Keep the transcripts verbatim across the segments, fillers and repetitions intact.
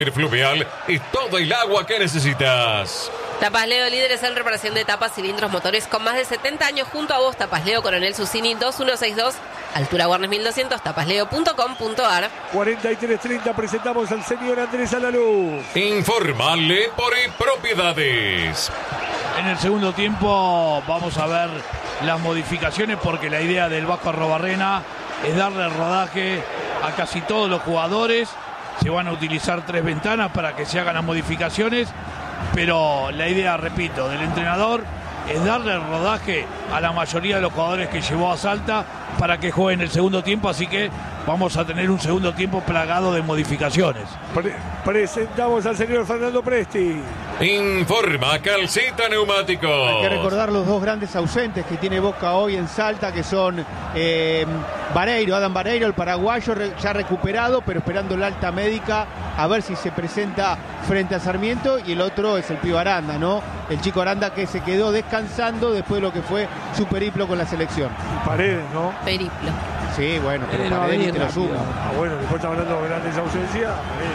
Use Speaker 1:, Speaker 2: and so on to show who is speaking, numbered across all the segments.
Speaker 1: Fluvial y todo el agua que necesitas.
Speaker 2: Tapas Leo, líderes en reparación de tapas, cilindros, motores con más de setenta años junto a vos. Tapas Leo, Coronel Susini dos mil ciento sesenta y dos, altura Warnes mil doscientos, tapasleo punto com punto ar.
Speaker 3: cuarenta y tres treinta presentamos al señor Andrés Alaluz.
Speaker 1: Informale por propiedades.
Speaker 4: En el segundo tiempo vamos a ver las modificaciones porque la idea del Vasco Arrobarrena es darle rodaje a casi todos los jugadores. Se van a utilizar tres ventanas para que se hagan las modificaciones, pero la idea, repito, del entrenador es darle el rodaje a la mayoría de los jugadores que llevó a Salta para que jueguen el segundo tiempo, así que vamos a tener un segundo tiempo plagado de modificaciones.
Speaker 3: Pre presentamos al señor Fernando Presti.
Speaker 1: Informa Calcita Neumáticos.
Speaker 5: Hay que recordar los dos grandes ausentes que tiene Boca hoy en Salta, que son eh, Vareiro, Adam Vareiro, el paraguayo re ya recuperado, pero esperando la alta médica a ver si se presenta frente a Sarmiento, y el otro es el Pío Aranda, ¿no? El chico Aranda que se quedó descansando después de lo que fue su periplo con la selección.
Speaker 3: Paredes, ¿no?
Speaker 2: Periplo.
Speaker 5: Sí, bueno, pero
Speaker 6: Él no va a
Speaker 5: Paredes
Speaker 6: venir
Speaker 5: te lo
Speaker 6: rápido.
Speaker 5: sumo.
Speaker 3: Ah, bueno, después está hablando de grandes ausencias.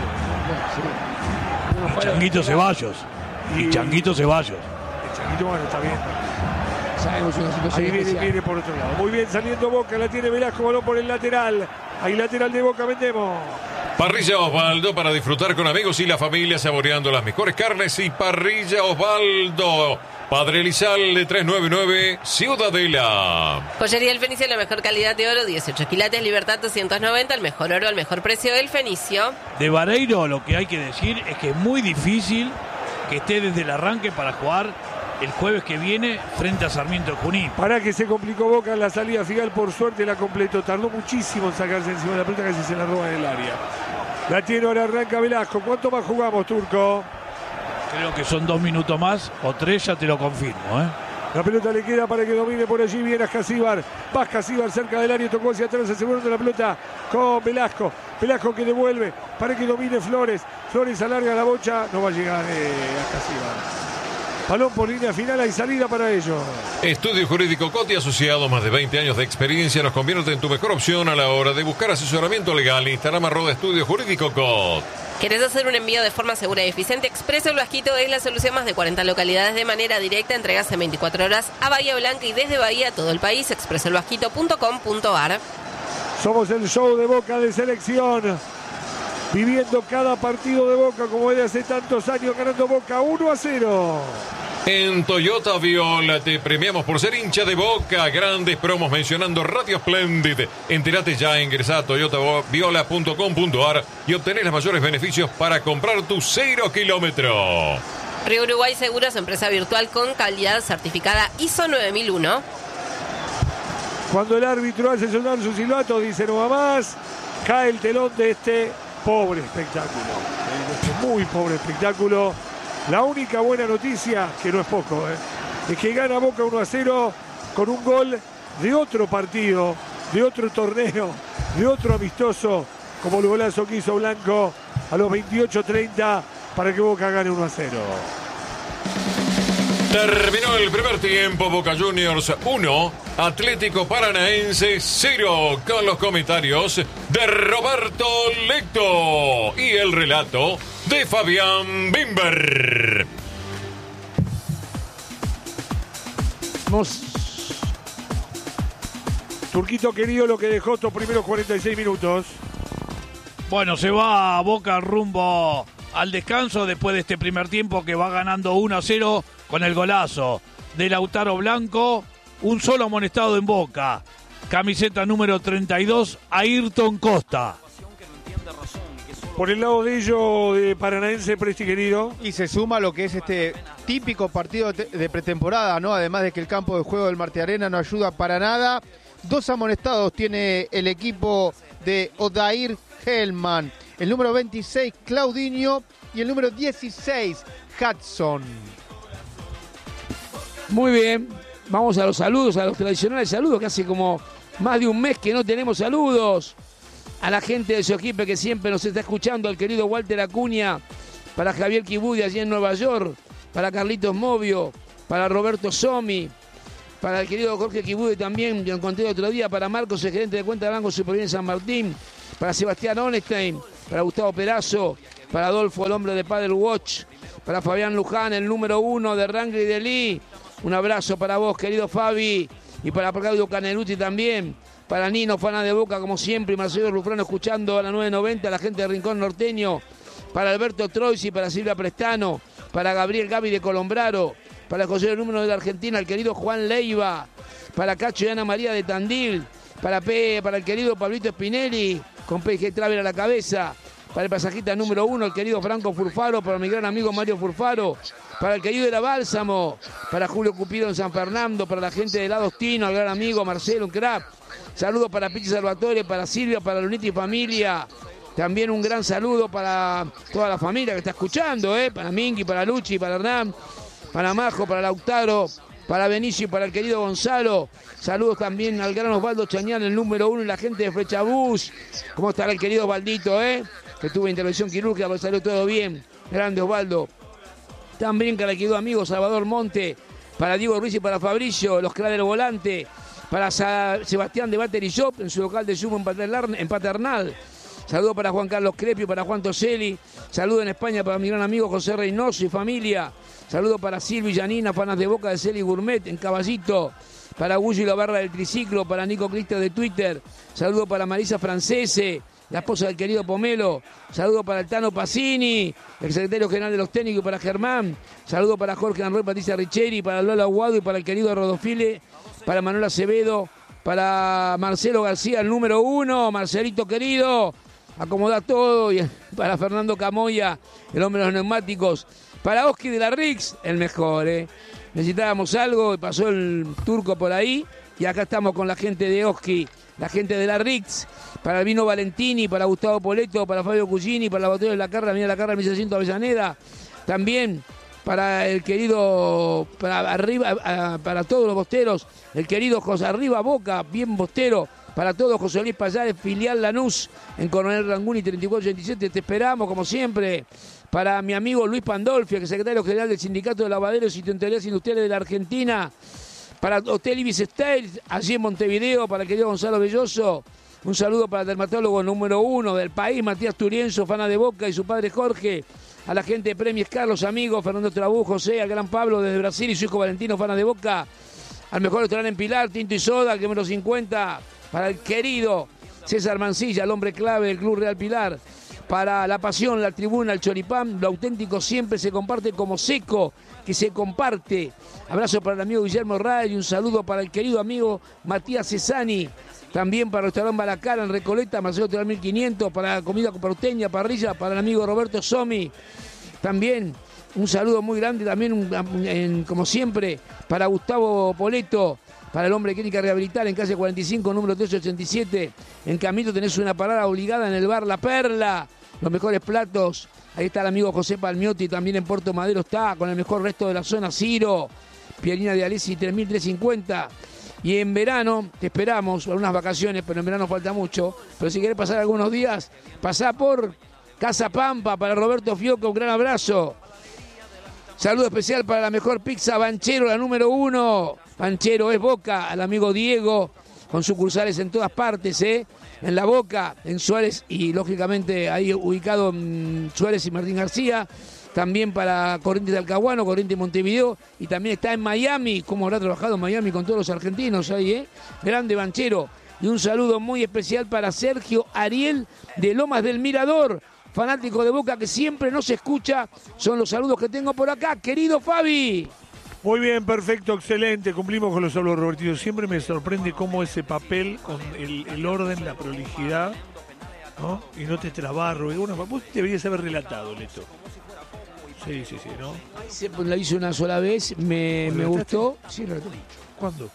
Speaker 4: Y Changuito Ceballos. Y Changuito Ceballos.
Speaker 3: El Changuito, bueno, está bien.
Speaker 6: Sabemos una situación
Speaker 3: Ahí viene,
Speaker 6: especial.
Speaker 3: viene por otro lado. Muy bien saliendo Boca, la tiene Velasco, balón por el lateral. Ahí lateral de Boca, vendemos.
Speaker 1: Parrilla Osvaldo para disfrutar con amigos y la familia saboreando las mejores carnes. Y Parrilla Osvaldo, Padre Elizal de trescientos noventa y nueve, Ciudadela.
Speaker 2: Joyería El Fenicio, la mejor calidad de oro, dieciocho quilates, Libertad doscientos noventa, el mejor oro al mejor precio del Fenicio.
Speaker 4: De Vareiro lo que hay que decir es que es muy difícil que esté desde el arranque para jugar el jueves que viene frente a Sarmiento de Junín.
Speaker 3: Para que se complicó Boca en la salida final, por suerte la completó. Tardó muchísimo en sacarse encima de la pelota, casi se la roba en el área. La tiene ahora, arranca Velasco. ¿Cuánto más jugamos, Turco?
Speaker 4: Creo que son dos minutos más o tres, ya te lo confirmo, ¿eh?
Speaker 3: La pelota le queda para que domine por allí. Viene Ascasíbar. Va Ascasíbar cerca del área. Tocó hacia atrás, asegurando la pelota con Velasco. Velasco que devuelve para que domine Flores. Flores alarga la bocha. No va a llegar eh, Ascasíbar. Balón por línea final, hay salida para ellos.
Speaker 1: Estudio Jurídico Coti, asociado más de veinte años de experiencia, nos convierte en tu mejor opción a la hora de buscar asesoramiento legal. Instagram arroba Estudio Jurídico Cot.
Speaker 2: ¿Querés hacer un envío de forma segura y eficiente? Expreso El Vasquito es la solución. Más de cuarenta localidades de manera directa. Entregas en veinticuatro horas a Bahía Blanca y desde Bahía a todo el país. expreso el vasquito punto com punto ar.
Speaker 3: Somos el show de Boca de selección. Viviendo cada partido de Boca como es de hace tantos años, ganando Boca uno a cero.
Speaker 1: En Toyota Viola te premiamos por ser hincha de Boca. Grandes promos mencionando Radio Splendid. Entérate ya, ingresá a toyota viola punto com punto ar y obtenés los mayores beneficios para comprar tu cero kilómetro.
Speaker 2: Río Uruguay Seguros, empresa virtual con calidad certificada I S O nueve mil uno.
Speaker 3: Cuando el árbitro hace sonar su silbato, dice no va más, cae el telón de este pobre espectáculo. De este muy pobre espectáculo. La única buena noticia, que no es poco, ¿eh? es que gana Boca uno a cero con un gol de otro partido, de otro torneo, de otro amistoso, como el golazo que hizo Blanco a los veintiocho treinta para que Boca gane uno a cero.
Speaker 1: Terminó el primer tiempo, Boca Juniors uno, Atlético Paranaense cero, con los comentarios de Roberto Lecto y el relato de Fabián Bimber.
Speaker 6: Vamos.
Speaker 3: Turquito querido, lo que dejó estos primeros cuarenta y seis minutos.
Speaker 4: Bueno, se va a Boca rumbo al descanso después de este primer tiempo que va ganando uno a cero con el golazo de Lautaro Blanco. Un solo amonestado en Boca. Camiseta número treinta y dos, Ayrton Costa.
Speaker 3: Por el lado de ellos, de Paranaense, Presti querido.
Speaker 5: Y se suma lo que es este típico partido de pretemporada, ¿no? Además de que el campo de juego del Marte Arena no ayuda para nada. Dos amonestados tiene el equipo de Odair Hellman. El número veintiséis, Claudinho, y el número dieciséis, Hudson.
Speaker 6: Muy bien. Vamos a los saludos, a los tradicionales saludos, que hace como más de un mes que no tenemos saludos. A la gente de Sojipe que siempre nos está escuchando, al querido Walter Acuña, para Javier Kibudi allí en Nueva York, para Carlitos Movio, para Roberto Somi, para el querido Jorge Kibudi también, que lo encontré el otro día, para Marcos, el gerente de cuenta de Banco Superior en San Martín, para Sebastián Onestein, para Gustavo Perazo, para Adolfo, el hombre de Padel Watch, para Fabián Luján, el número uno de Rangri de Lee. Un abrazo para vos, querido Fabi, y para Claudio Caneluti también, para Nino, fana de Boca como siempre, y Marcelo Rufrano escuchando a la nueve noventa, la gente de Rincón Norteño, para Alberto Troisi, para Silvia Prestano, para Gabriel Gavi de Colombraro, para el consejero número de la Argentina, el querido Juan Leiva, para Cacho y Ana María de Tandil, para P, para el querido Pablito Spinelli, con P G Travel a la cabeza, para el pasajista número uno, el querido Franco Furfaro, para mi gran amigo Mario Furfaro, para el querido Era Bálsamo, para Julio Cupido en San Fernando, para la gente de Lados Tino, al gran amigo Marcelo, un crack. Saludos para Pichi Salvatore, para Silvia, para Lunita y familia. También un gran saludo para toda la familia que está escuchando, ¿eh? Para Mingy, para Luchi, para Hernán, para Majo, para Lautaro, para Benicio y para el querido Gonzalo. Saludos también al gran Osvaldo Chañán, el número uno, y la gente de Flechabús. ¿Cómo estará el querido Osvaldito, eh? Que tuvo intervención quirúrgica, pero salió todo bien. Grande Osvaldo. También para el querido amigo Salvador Monte, para Diego Ruiz y para Fabricio, los cráteres del volante, para Sa- Sebastián de Battery Shop en su local de Sumo en Paternal. En Paternal. Saludos para Juan Carlos Crepio, para Juan Toselli. Saludos en España para mi gran amigo José Reynoso y familia. Saludos para Silvio y Janina, fanas de Boca de Celi Gourmet en Caballito. Para Gullo y la barra del triciclo, para Nico Cristo de Twitter. Saludos para Marisa Francese, la esposa del querido Pomelo. Saludos para el Tano Pacini, el secretario general de los técnicos, y para Germán. Saludos para Jorge Anruel, Patricia Richeri, para Lola Aguado y para el querido Rodofile, para Manuel Acevedo, para Marcelo García, el número uno, Marcelito querido, acomoda todo, y para Fernando Camoya, el hombre de los neumáticos, para Oski de la Rix, el mejor, ¿eh? Necesitábamos algo y pasó el turco por ahí, y acá estamos con la gente de Oski, la gente de la Rix, para Albino Valentini, para Gustavo Poleto, para Fabio Cugini, para la botella de la Carra, mira la Carra mil seiscientos Avellaneda, también para el querido, para arriba, a, para todos los bosteros, el querido José Arriba Boca, bien bostero, para todos José Luis Payares, filial Lanús, en Coronel Ranguni treinta y cuatro ochenta y siete, te esperamos como siempre. Para mi amigo Luis Pandolfi, que es secretario general del Sindicato de Lavaderos y Tintorerías Industriales de la Argentina, para Hotel Ibis Style, allí en Montevideo, para el querido Gonzalo Belloso, un saludo para el dermatólogo número uno del país, Matías Turienzo, fana de Boca, y su padre Jorge, a la gente de Premies Carlos, amigos, Fernando Trabú, José, al gran Pablo desde Brasil y su hijo Valentino, fana de Boca, al mejor restaurante en Pilar, Tinto y Soda, que número cincuenta, para el querido César Mancilla, el hombre clave del Club Real Pilar, para La Pasión, La Tribuna, el Choripán, lo auténtico siempre se comparte como seco, que se comparte. Abrazo para el amigo Guillermo Ray y un saludo para el querido amigo Matías Cesani, también para el restaurante Balacara en Recoleta, Marcelo Telar mil quinientos, para comida porteña, parrilla, para el amigo Roberto Somi, también un saludo muy grande, también un, en, como siempre, para Gustavo Poleto, para el hombre de clínica rehabilitar en calle cuarenta y cinco, número trescientos ochenta y siete. En Camito tenés una parada obligada en el bar La Perla. Los mejores platos. Ahí está el amigo José Palmiotti, también en Puerto Madero está, con el mejor resto de la zona, Ciro. Pierina de Alessi, tres mil trescientos cincuenta. Y en verano, te esperamos, para unas vacaciones, pero en verano falta mucho. Pero si querés pasar algunos días, pasá por Casa Pampa, para Roberto Fioco, un gran abrazo. Saludo especial para la mejor pizza Banchero, la número uno. Banchero es Boca, al amigo Diego, con sucursales en todas partes, ¿eh? En La Boca, en Suárez y lógicamente ahí ubicado en Suárez y Martín García. También para Corrientes de Alcahuano, Corrientes de Montevideo. Y también está en Miami, como habrá trabajado en Miami con todos los argentinos ahí, ¿eh? Grande Banchero. Y un saludo muy especial para Sergio Ariel de Lomas del Mirador, fanático de Boca que siempre nos escucha. Son los saludos que tengo por acá, querido Fabi.
Speaker 3: Muy bien, perfecto, excelente. Cumplimos con los saludos, Robertito. Siempre me sorprende cómo ese papel, con el, el orden, la prolijidad, ¿no? Y no te trabarro. Una, vos deberías haber relatado, Leto. Sí, sí, sí, ¿no?
Speaker 6: Se, pues, la hice una sola vez, me, me gustó. Sí, relaté.
Speaker 3: ¿Cuándo?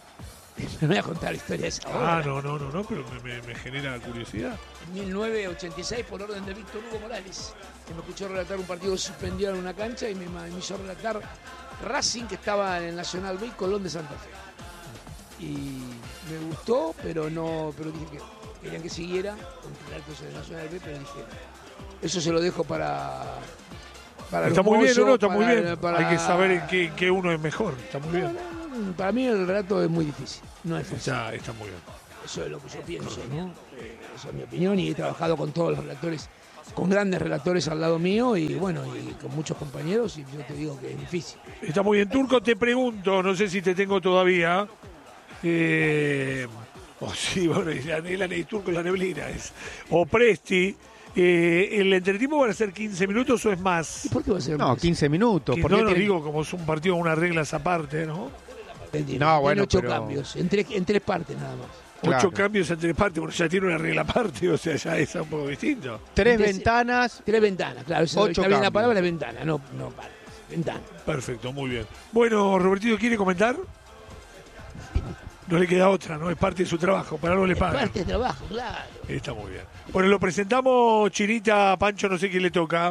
Speaker 6: No voy a contar la historia de esa obra.
Speaker 3: Ah, no, no, no, no, pero me, me, me genera curiosidad.
Speaker 6: En mil novecientos ochenta y seis, por orden de Víctor Hugo Morales, que me escuchó relatar un partido suspendido en una cancha y me, me hizo relatar Racing, que estaba en el Nacional B, y Colón de Santa Fe. Y me gustó, pero no, pero dije que querían que siguiera con relatos del Nacional B, pero dije, eso se lo dejo para... para
Speaker 3: está
Speaker 6: los
Speaker 3: muy
Speaker 6: mozos,
Speaker 3: bien, ¿no? Está
Speaker 6: para,
Speaker 3: muy bien.
Speaker 6: para...
Speaker 3: Hay que saber en qué, en qué uno es mejor. Está muy bien.
Speaker 6: No, no, no, para mí el relato es muy difícil. No es fácil.
Speaker 3: Está, está muy bien.
Speaker 6: Eso es lo que yo pienso, ¿no? Eh, esa es mi opinión y he trabajado con todos los relatores con grandes relatores al lado mío y bueno, y con muchos compañeros, y yo te digo que es difícil.
Speaker 3: Está muy bien. Turco, te pregunto, no sé si te tengo todavía. Eh, oh, sí, bueno, es la, la, la Turco, la neblina es. O Presti. Eh, ¿El entretiempo van a ser quince minutos o es más?
Speaker 6: ¿Y por qué va a ser
Speaker 5: No,
Speaker 6: más?
Speaker 5: quince minutos.
Speaker 3: Que
Speaker 5: ¿Por
Speaker 3: no
Speaker 5: qué
Speaker 3: lo
Speaker 5: tiene-
Speaker 3: digo como es un partido con unas reglas aparte, ¿no?
Speaker 6: Tiene
Speaker 5: No, bueno,
Speaker 6: ocho
Speaker 5: pero-
Speaker 6: cambios, en tres, en tres partes nada más.
Speaker 5: Claro.
Speaker 3: Ocho cambios en tres partes, porque ya tiene una regla aparte, o sea, ya es un poco distinto.
Speaker 5: Tres
Speaker 6: Entonces-
Speaker 5: ventanas.
Speaker 6: Tres ventanas, claro. Eso
Speaker 5: Ocho
Speaker 6: está bien la
Speaker 5: cambios.
Speaker 6: palabra ventana, no, no partes. Ventana.
Speaker 3: Perfecto, muy bien. Bueno, Robertito, ¿quiere comentar? No le queda otra, ¿no? Es parte de su trabajo, para algo le
Speaker 6: Es
Speaker 3: pagan.
Speaker 6: parte de trabajo, claro.
Speaker 3: Está muy bien. Bueno, lo presentamos, Chinita, Pancho, no sé quién le toca.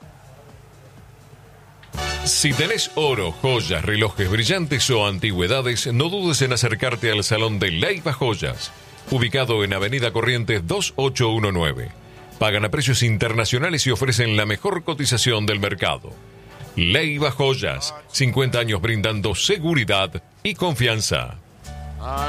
Speaker 1: Si tenés oro, joyas, relojes brillantes o antigüedades, no dudes en acercarte al Salón de Leiva Joyas, ubicado en Avenida Corrientes dos ocho uno nueve. Pagan a precios internacionales y ofrecen la mejor cotización del mercado. Leiva Joyas, cincuenta años brindando seguridad y confianza.